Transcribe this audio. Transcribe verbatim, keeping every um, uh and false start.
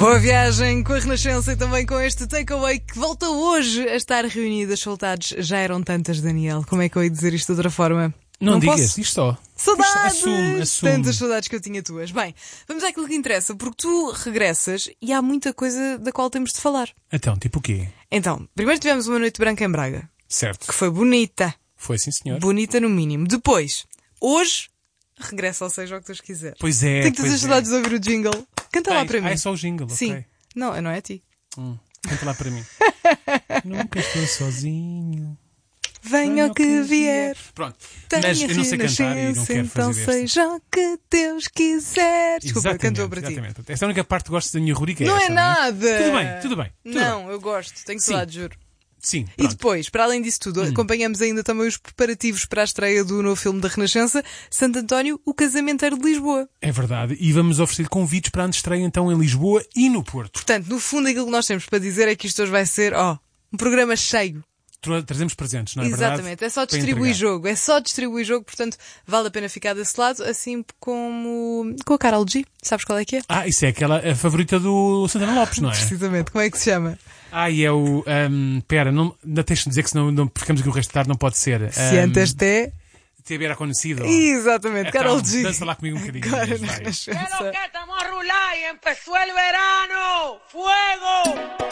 Boa viagem com a Renascença e também com este takeaway que volta hoje a estar reunidas. Saudades já eram tantas, Daniel. Como é que eu ia dizer isto de outra forma? Não, não digas, posso? isto só. Saudades! Assume, assume. Tantas saudades que eu tinha tuas. Bem, vamos àquilo que interessa, porque tu regressas e há muita coisa da qual temos de falar. Então, tipo o quê? Então, primeiro tivemos uma noite branca em Braga. Certo. Que foi bonita. Foi, sim, senhor. Bonita no mínimo. Depois, hoje, regressa, ou seja, o que tu quiseres. Pois é, Tenho todas as pois saudades é. de ouvir o jingle. Canta lá Ai, para mim. Ah, é só o jingle, Sim. ok. Não, não é a ti. Hum, canta lá para mim. Nunca estou sozinho. Venha o que vier. Pronto. Tenha Mas eu não sei cantar e não quero então fazer desta. seja o que Deus quiser. Desculpa, Exatamente, cantou para ti. exatamente. Esta é a única parte que gosto da minha rubrica. Não é esta, nada. Não é? Tudo bem, tudo bem. Tudo Não, bem. eu gosto. Tenho Sim. saudade, juro. Sim, E pronto. depois, para além disso tudo, acompanhamos ainda também os preparativos para a estreia do novo filme da Renascença, Santo António, o Casamenteiro de Lisboa. É verdade. E vamos oferecer convites para a estreia então em Lisboa e no Porto. Portanto, no fundo, aquilo que nós temos para dizer é que isto hoje vai ser, ó, um programa cheio. Tra- Trazemos presentes, não é verdade? Exatamente, é só Para distribuir entregar. jogo, é só distribuir jogo, portanto, vale a pena ficar desse lado, assim como com a Karol G. Sabes qual é que é? Ah, isso é aquela a favorita do Santana Lopes, não é? Precisamente, como é que se chama? Ah, e é o... Um, pera, não, não tens de dizer que senão não, ficamos aqui o resto da tarde, não pode ser. Se antes é... Te era conhecido. Exatamente, Então, Karol G. dança lá comigo um bocadinho. Agora Inês, na vai. Renascença. Que estamos a rular y empezó el verano. ¡Fuego!